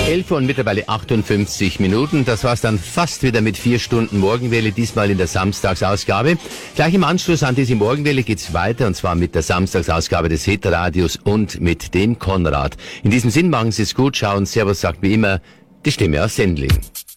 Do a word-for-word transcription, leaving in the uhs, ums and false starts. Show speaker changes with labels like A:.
A: elf Uhr und mittlerweile achtundfünfzig Minuten. Das war's dann fast wieder mit vier Stunden Morgenwelle, diesmal in der Samstagsausgabe. Gleich im Anschluss an diese Morgenwelle geht's weiter, und zwar mit der Samstagsausgabe des Hit-Radios und mit dem Konrad. In diesem Sinn, machen Sie es gut, schauen. Servus sagt wie immer die Stimme aus Sendling.